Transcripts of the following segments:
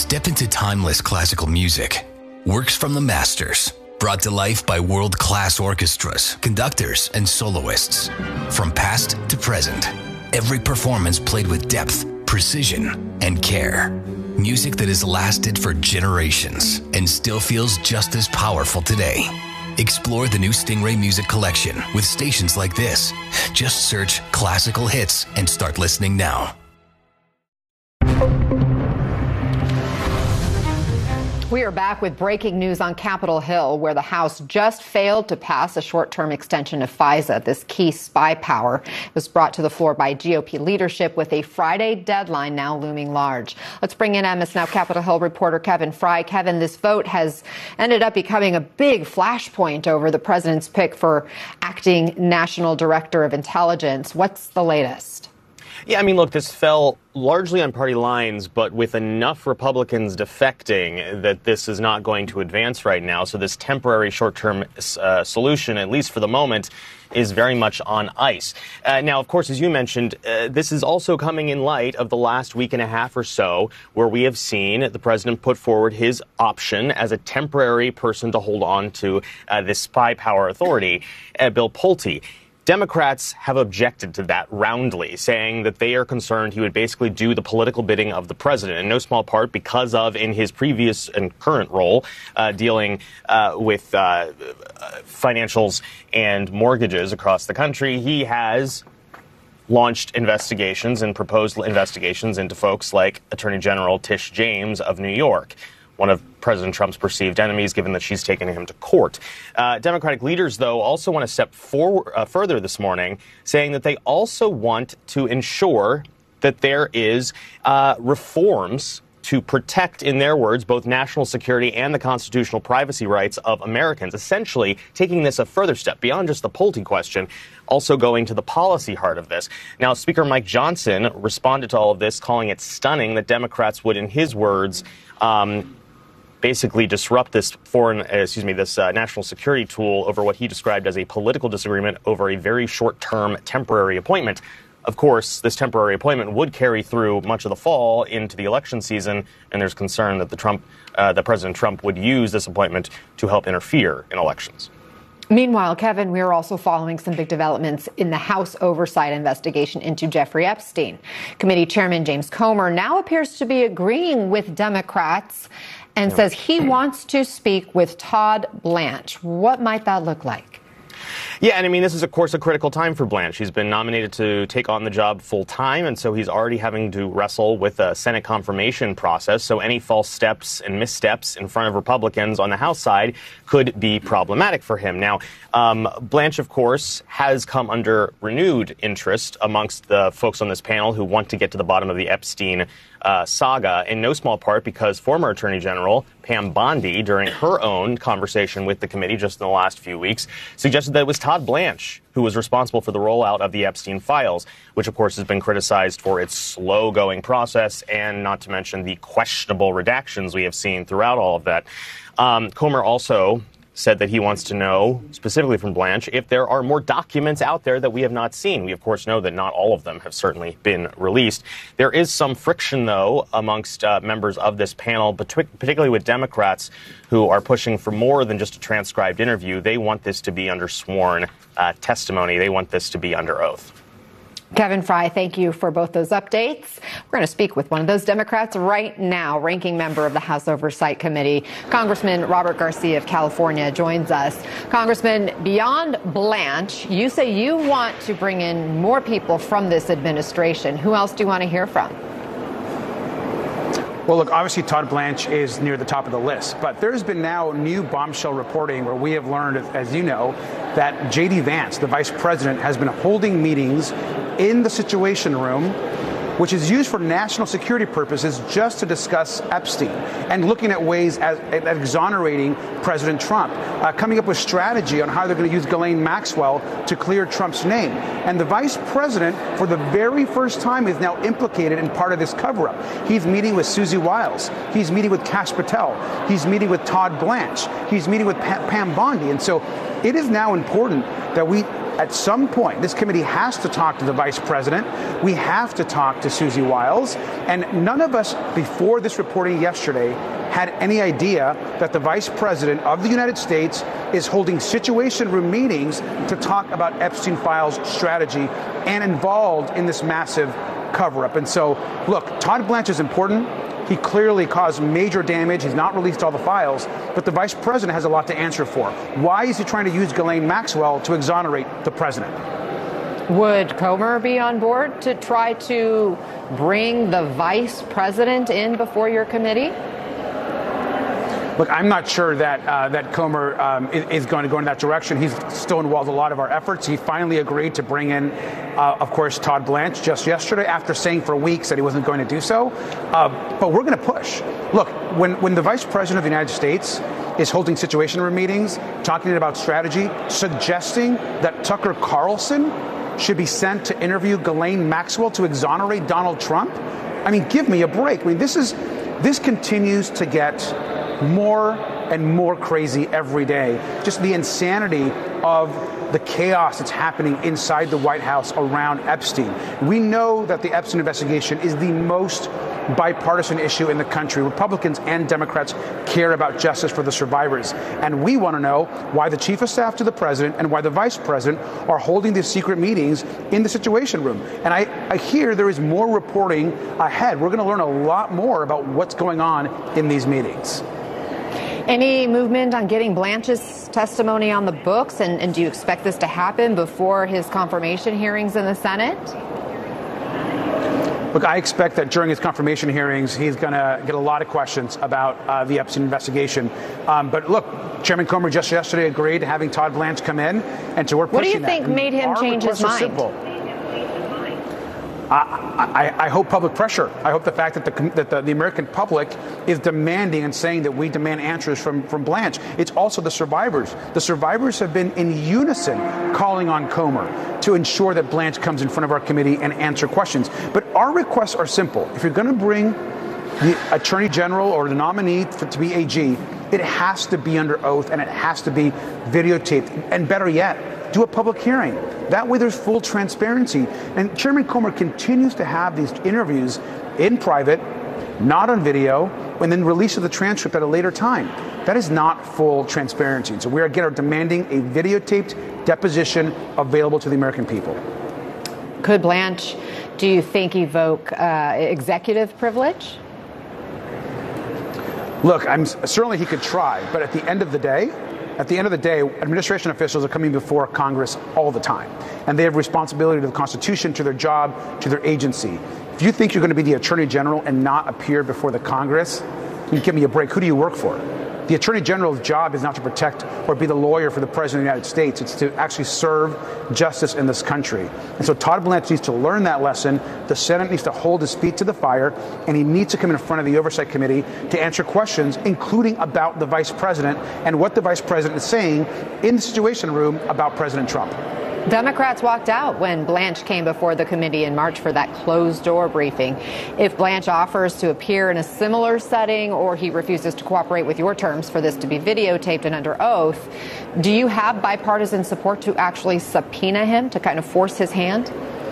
Step into timeless classical music. Works from the masters, brought to life by world-class orchestras, conductors, and soloists. From past to present, every performance played with depth, precision, and care. Music that has lasted for generations and still feels just as powerful today. Explore the new Stingray Music Collection with stations like this. Just search classical hits and start listening now. We are back with breaking news on Capitol Hill, where the House just failed to pass a short-term extension of FISA, this key spy power. It was brought to the floor by GOP leadership with a Friday deadline now looming large. Let's bring in MS Now Capitol Hill reporter Kevin Fry. Kevin, this vote has ended up becoming a big flashpoint over the president's pick for acting National Director of Intelligence. What's the latest? Yeah, I mean, look, this fell largely on party lines, but with enough Republicans defecting that this is not going to advance right now. So this temporary short-term solution, at least for the moment, is very much on ice. Now, of course, as you mentioned, this is also coming in light of the last week and a half or so where we have seen the president put forward his option as a temporary person to hold on to this spy power authority, Bill Pulte. Democrats have objected to that roundly, saying that they are concerned he would basically do the political bidding of the president, in no small part because of, in his previous and current role, dealing with financials and mortgages across the country. He has launched investigations and proposed investigations into folks like Attorney General Tish James of New York, one of President Trump's perceived enemies, given that she's taken him to court. Democratic leaders, though, also want to step further this morning, saying that they also want to ensure that there is reforms to protect, in their words, both national security and the constitutional privacy rights of Americans, essentially taking this a further step beyond just the Pulte question, also going to the policy heart of this. Now, Speaker Mike Johnson responded to all of this, calling it stunning that Democrats would, in his words, basically disrupt this national security tool over what he described as a political disagreement over a very short-term temporary appointment. Of course, this temporary appointment would carry through much of the fall into the election season, and there's concern that that President Trump would use this appointment to help interfere in elections. Meanwhile, Kevin, we are also following some big developments in the House oversight investigation into Jeffrey Epstein. Committee Chairman James Comer now appears to be agreeing with Democrats and says he wants to speak with Todd Blanche. What might that look like? Yeah, and I mean, this is, of course, a critical time for Blanche. He's been nominated to take on the job full time, and so he's already having to wrestle with a Senate confirmation process. So any false steps and missteps in front of Republicans on the House side could be problematic for him. Now, Blanche, of course, has come under renewed interest amongst the folks on this panel who want to get to the bottom of the Epstein saga, in no small part because former Attorney General Pam Bondi, during her own conversation with the committee just in the last few weeks, suggested that it was Todd Blanche who was responsible for the rollout of the Epstein files, which, of course, has been criticized for its slow-going process and not to mention the questionable redactions we have seen throughout all of that. Comer also said that he wants to know, specifically from Blanche, if there are more documents out there that we have not seen. We, of course, know that not all of them have certainly been released. There is some friction, though, amongst members of this panel, particularly with Democrats who are pushing for more than just a transcribed interview. They want this to be under sworn testimony. They want this to be under oath. Kevin Fry, thank you for both those updates. We're going to speak with one of those Democrats right now. Ranking member of the House Oversight Committee, Congressman Robert Garcia of California, joins us. Congressman, beyond Blanche, you say you want to bring in more people from this administration. Who else do you want to hear from? Well, look, obviously Todd Blanche is near the top of the list, but there's been now new bombshell reporting where we have learned, as you know, that J.D. Vance, the vice president, has been holding meetings in the Situation Room, which is used for national security purposes, just to discuss Epstein and looking at ways at exonerating President Trump, coming up with strategy on how they're going to use Ghislaine Maxwell to clear Trump's name. And the vice president, for the very first time, is now implicated in part of this cover-up. He's meeting with Susie Wiles. He's meeting with Kash Patel. He's meeting with Todd Blanche. He's meeting with Pam Bondi. And so it is now important that we at some point, this committee has to talk to the vice president. We have to talk to Susie Wiles. And none of us, before this reporting yesterday, had any idea that the vice president of the United States is holding situation room meetings to talk about Epstein files strategy and involved in this massive cover-up. And so, look, Todd Blanche is important. He clearly caused major damage. He's not released all the files, but the vice president has a lot to answer for. Why is he trying to use Ghislaine Maxwell to exonerate the president? Would Comer be on board to try to bring the vice president in before your committee? Look, I'm not sure that Comer is going to go in that direction. He's stonewalled a lot of our efforts. He finally agreed to bring in, of course, Todd Blanche just yesterday after saying for weeks that he wasn't going to do so. But we're going to push. Look, when the vice president of the United States is holding situation room meetings, talking about strategy, suggesting that Tucker Carlson should be sent to interview Ghislaine Maxwell to exonerate Donald Trump, I mean, give me a break. I mean, this continues to get more and more crazy every day. Just the insanity of the chaos that's happening inside the White House around Epstein. We know that the Epstein investigation is the most bipartisan issue in the country. Republicans and Democrats care about justice for the survivors. And we want to know why the chief of staff to the president and why the vice president are holding these secret meetings in the Situation Room. And I hear there is more reporting ahead. We're going to learn a lot more about what's going on in these meetings. Any movement on getting Blanche's testimony on the books? And do you expect this to happen before his confirmation hearings in the Senate? Look, I expect that during his confirmation hearings, he's going to get a lot of questions about the Epstein investigation. But look, Chairman Comer just yesterday agreed to having Todd Blanche come in and to work. What do you think made him change his mind? Simple. I hope public pressure. I hope the fact that the American public is demanding and saying that we demand answers from Blanche. It's also the survivors. The survivors have been in unison calling on Comer to ensure that Blanche comes in front of our committee and answer questions. But our requests are simple. If you're going to bring the Attorney General or the nominee to be AG, it has to be under oath and it has to be videotaped. And better yet, do a public hearing. That way there's full transparency. And Chairman Comer continues to have these interviews in private, not on video, and then release of the transcript at a later time. That is not full transparency. So we are again demanding a videotaped deposition available to the American people. Could Blanche, do you think, evoke executive privilege? Look, certainly he could try, but at the end of the day, administration officials are coming before Congress all the time, and they have responsibility to the Constitution, to their job, to their agency. If you think you're going to be the Attorney General and not appear before the Congress, you give me a break. Who do you work for? The Attorney General's job is not to protect or be the lawyer for the President of the United States. It's to actually serve justice in this country. And so Todd Blanche needs to learn that lesson. The Senate needs to hold his feet to the fire, and he needs to come in front of the Oversight Committee to answer questions, including about the Vice President and what the Vice President is saying in the Situation Room about President Trump. Democrats walked out when Blanche came before the committee in March for that closed-door briefing. If Blanche offers to appear in a similar setting or he refuses to cooperate with your terms for this to be videotaped and under oath, do you have bipartisan support to actually subpoena him, to kind of force his hand?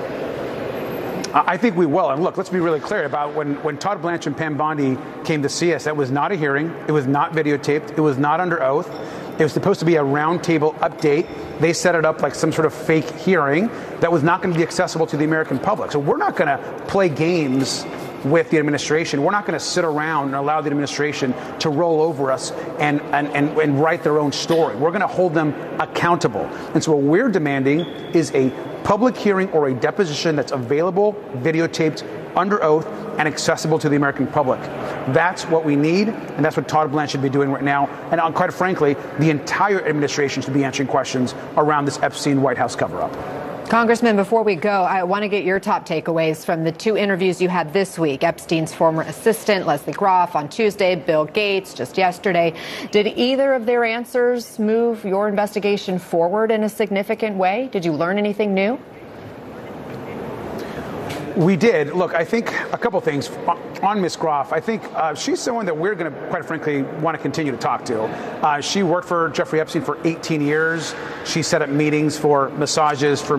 I think we will. And look, let's be really clear about when Todd Blanche and Pam Bondi came to see us, that was not a hearing. It was not videotaped. It was not under oath. It was supposed to be a roundtable update. They set it up like some sort of fake hearing that was not going to be accessible to the American public. So we're not going to play games with the administration. We're not going to sit around and allow the administration to roll over us and write their own story. We're going to hold them accountable. And so what we're demanding is a public hearing or a deposition that's available, videotaped, under oath, and accessible to the American public. That's what we need, and that's what Todd Blanche should be doing right now. And quite frankly, the entire administration should be answering questions around this Epstein White House cover-up. Congressman, before we go, I want to get your top takeaways from the two interviews you had this week. Epstein's former assistant, Leslie Groff, on Tuesday, Bill Gates just yesterday. Did either of their answers move your investigation forward in a significant way? Did you learn anything new? We did. Look, I think a couple things on Ms. Groff. I think she's someone that we're going to, quite frankly, want to continue to talk to. She worked for Jeffrey Epstein for 18 years. She set up meetings for massages, for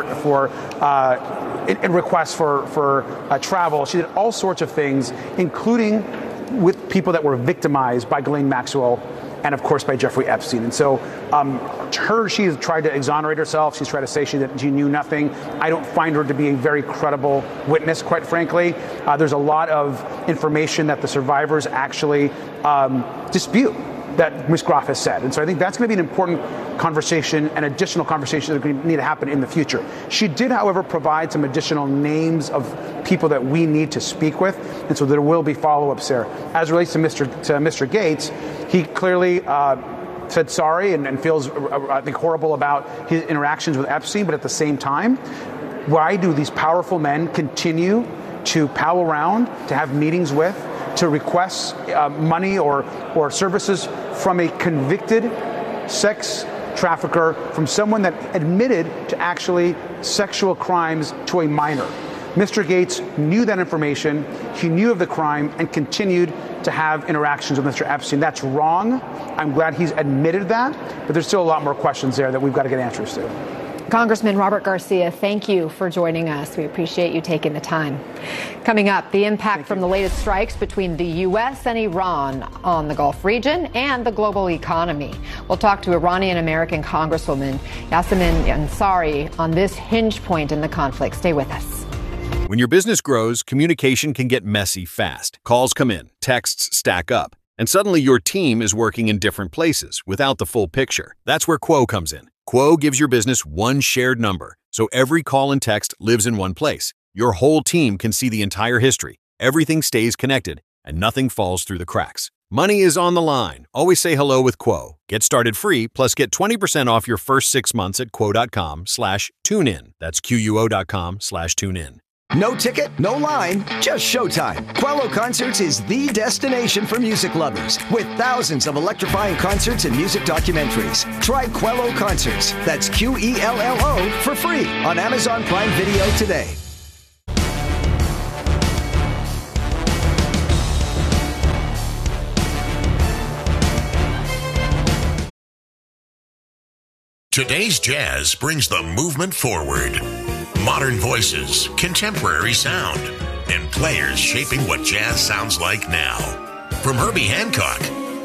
requests for travel. She did all sorts of things, including with people that were victimized by Ghislaine Maxwell and, of course, by Jeffrey Epstein. And so she's tried to exonerate herself. She's tried to say that she knew nothing. I don't find her to be a very credible witness, quite frankly. There's a lot of information that the survivors actually dispute that Ms. Groff has said. And so I think that's going to be an important conversation and additional conversations that are going to need to happen in the future. She did, however, provide some additional names of people that we need to speak with, and so there will be follow-ups there. As it relates to Mr. Gates, he clearly said sorry and feels, I think, horrible about his interactions with Epstein, but at the same time, why do these powerful men continue to pal around, to have meetings with, to request money or services from a convicted sex trafficker, from someone that admitted to actually sexual crimes to a minor? Mr. Gates knew that information, he knew of the crime, and continued to have interactions with Mr. Epstein. That's wrong. I'm glad he's admitted that, but there's still a lot more questions there that we've got to get answers to. Congressman Robert Garcia, thank you for joining us. We appreciate you taking the time. Coming up, the impact from the latest strikes between the U.S. and Iran on the Gulf region and the global economy. We'll talk to Iranian-American Congresswoman Yasamin Ansari on this hinge point in the conflict. Stay with us. When your business grows, communication can get messy fast. Calls come in, texts stack up, and suddenly your team is working in different places without the full picture. That's where Quo comes in. Quo gives your business one shared number, so every call and text lives in one place. Your whole team can see the entire history. Everything stays connected, and nothing falls through the cracks. Money is on the line. Always say hello with Quo. Get started free, plus get 20% off your first 6 months at quo.com/tunein. That's QUO.com/tunein. No ticket, no line, just showtime. Quello Concerts is the destination for music lovers, with thousands of electrifying concerts and music documentaries. Try Quello Concerts, that's QELLO, for free on Amazon Prime Video today. Today's jazz brings the movement forward. Modern voices, contemporary sound, and players shaping what jazz sounds like now. From Herbie Hancock